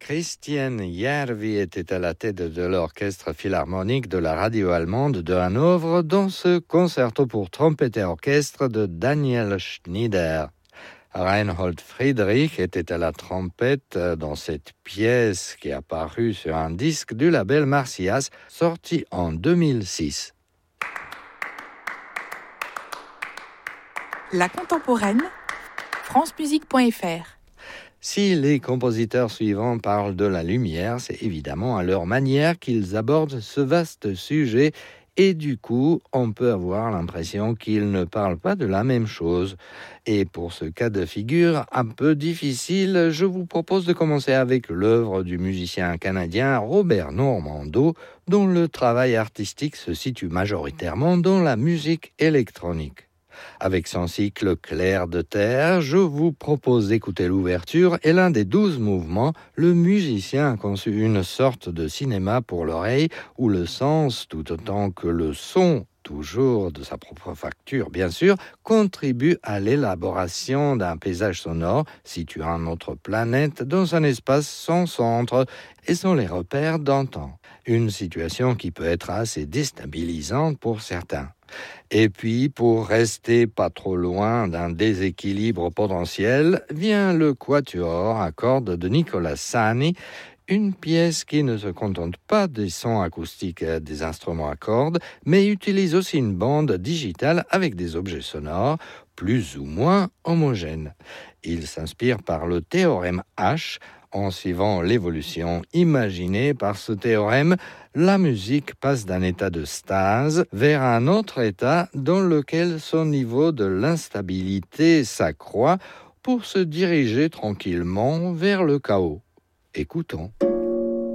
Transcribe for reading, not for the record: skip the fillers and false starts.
Christian Järvi était à la tête de l'orchestre philharmonique de la radio allemande de Hanovre dans ce concerto pour trompette et orchestre de Daniel Schnyder. Reinhold Friedrich était à la trompette dans cette pièce qui est apparue sur un disque du label Marsyas, sorti en 2006. La contemporaine, francemusique.fr. Si les compositeurs suivants parlent de la lumière, c'est évidemment à leur manière qu'ils abordent ce vaste sujet et du coup, on peut avoir l'impression qu'ils ne parlent pas de la même chose. Et pour ce cas de figure un peu difficile, je vous propose de commencer avec l'œuvre du musicien canadien Robert Normando, dont le travail artistique se situe majoritairement dans la musique électronique. Avec son cycle Clair de terre, je vous propose d'écouter l'ouverture et l'un des 12 mouvements. Le musicien a conçu une sorte de cinéma pour l'oreille où le sens, tout autant que le son, toujours de sa propre facture bien sûr, contribue à l'élaboration d'un paysage sonore situant notre planète dans un espace sans centre et sans les repères d'antan. Une situation qui peut être assez déstabilisante pour certains. Et puis, pour rester pas trop loin d'un déséquilibre potentiel, vient le quatuor à cordes de Nicolas Sani, une pièce qui ne se contente pas des sons acoustiques des instruments à cordes, mais utilise aussi une bande digitale avec des objets sonores plus ou moins homogènes. Il s'inspire par le théorème H. En suivant l'évolution imaginée par ce théorème, la musique passe d'un état de stase vers un autre état dans lequel son niveau de l'instabilité s'accroît pour se diriger tranquillement vers le chaos. Écoutons.